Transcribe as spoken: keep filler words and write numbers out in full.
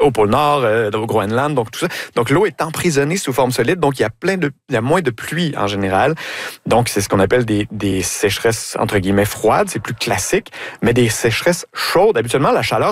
au pôle Nord, euh, au Groenland, donc tout ça. Donc l'eau est emprisonnée sous forme solide, donc il y a plein de, il y a moins de pluie en général. Donc c'est ce qu'on appelle des, des sécheresses entre guillemets froides, c'est plus classique, mais des sécheresses chaudes. Habituellement, la chaleur